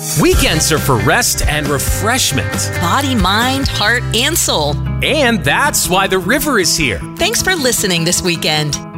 Weekends are for rest and refreshment. Body, mind, heart, and soul. And that's why the river is here. Thanks for listening this weekend.